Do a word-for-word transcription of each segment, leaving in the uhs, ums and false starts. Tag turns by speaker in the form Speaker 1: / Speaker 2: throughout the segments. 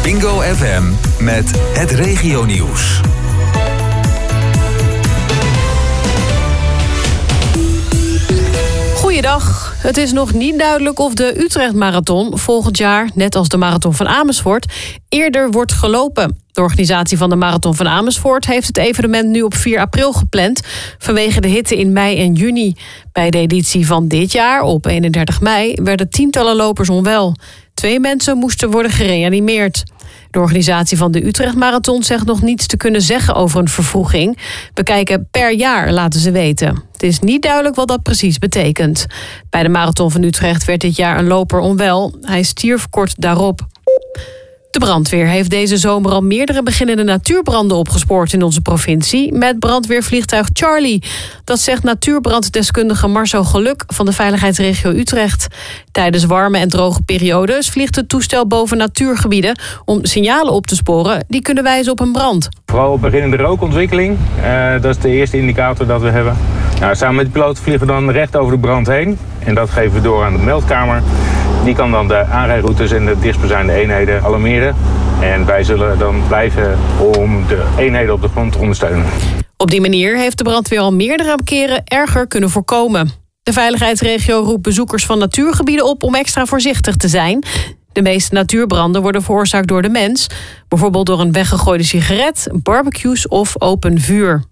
Speaker 1: Bingo F M met het regionieuws.
Speaker 2: Goeiedag. Het is nog niet duidelijk of de Utrecht Marathon volgend jaar, net als de Marathon van Amersfoort, eerder wordt gelopen. De organisatie van de Marathon van Amersfoort heeft het evenement nu op vier april gepland, vanwege de hitte in mei en juni. Bij de editie van dit jaar, op eenendertig mei, werden tientallen lopers onwel. Twee mensen moesten worden gereanimeerd. De organisatie van de Utrecht Marathon zegt nog niets te kunnen zeggen over een vervroeging. We kijken per jaar, laten ze weten. Het is niet duidelijk wat dat precies betekent. Bij de Marathon van Utrecht werd dit jaar een loper onwel. Hij stierf kort daarop. De brandweer heeft deze zomer al meerdere beginnende natuurbranden opgespoord in onze provincie met brandweervliegtuig Charlie. Dat zegt natuurbranddeskundige Marcel Geluk van de veiligheidsregio Utrecht. Tijdens warme en droge periodes vliegt het toestel boven natuurgebieden om signalen op te sporen die kunnen wijzen op een brand.
Speaker 3: Vooral op beginnende rookontwikkeling, uh, dat is de eerste indicator dat we hebben. Nou, samen met de piloot vliegen we dan recht over de brand heen en dat geven we door aan de meldkamer. Die kan dan de aanrijroutes en de dichtstbijzijnde eenheden alarmeren. En wij zullen dan blijven om de eenheden op de grond te ondersteunen.
Speaker 2: Op die manier heeft de brandweer al meerdere keren erger kunnen voorkomen. De veiligheidsregio roept bezoekers van natuurgebieden op om extra voorzichtig te zijn. De meeste natuurbranden worden veroorzaakt door de mens. Bijvoorbeeld door een weggegooide sigaret, barbecues of open vuur.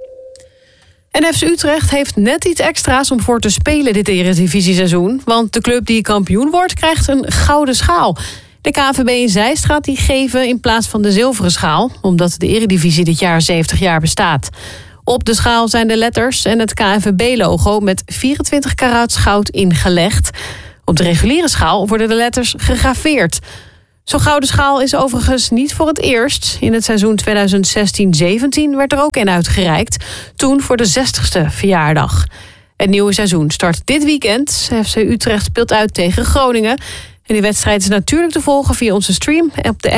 Speaker 2: En F C Utrecht heeft net iets extra's om voor te spelen dit Eredivisie-seizoen. Want de club die kampioen wordt, krijgt een gouden schaal. De K N V B in Zeist gaat die geven in plaats van de zilveren schaal, omdat de Eredivisie dit jaar zeventig jaar bestaat. Op de schaal zijn de letters en het K N V B-logo met vierentwintig karaats goud ingelegd. Op de reguliere schaal worden de letters gegraveerd. Zo'n gouden schaal is overigens niet voor het eerst. In het seizoen tweeduizend zestien zeventien werd er ook een uitgereikt. Toen voor de zestigste verjaardag. Het nieuwe seizoen start dit weekend. F C Utrecht speelt uit tegen Groningen. En die wedstrijd is natuurlijk te volgen via onze stream op de